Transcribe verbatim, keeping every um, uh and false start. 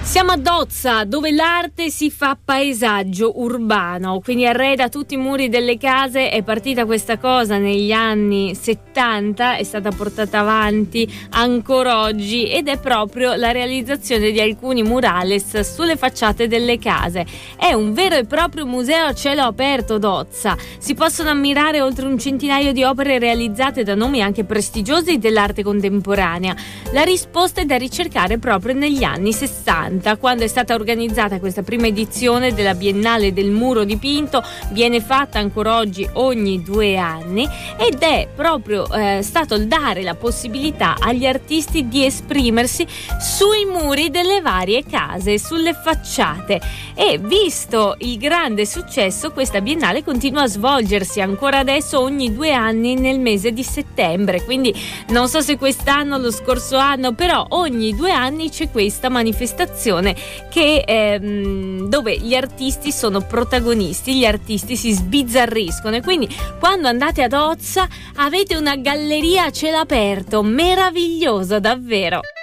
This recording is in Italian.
Siamo a Dozza, dove l'arte si fa paesaggio urbano, quindi arreda tutti i muri delle case. È partita questa cosa negli anni settanta, è stata portata avanti ancora oggi ed è proprio la realizzazione di alcuni murales sulle facciate delle case. È un vero e proprio museo a cielo aperto Dozza. Si possono ammirare oltre un centinaio di opere realizzate da nomi anche prestigiosi dell'arte contemporanea. La risposta è da ricercare proprio negli anni sessanta. Quando è stata organizzata questa prima edizione della Biennale del Muro dipinto, viene fatta ancora oggi ogni due anni ed è proprio eh, stato il dare la possibilità agli artisti di esprimersi sui muri delle varie case, sulle facciate, e visto il grande successo questa Biennale continua a svolgersi ancora adesso ogni due anni nel mese di settembre, quindi non so se quest'anno o lo scorso anno, però ogni due anni c'è questa manifestazione che ehm, dove gli artisti sono protagonisti, gli artisti si sbizzarriscono e quindi quando andate ad Dozza avete una galleria a cielo aperto meravigliosa davvero.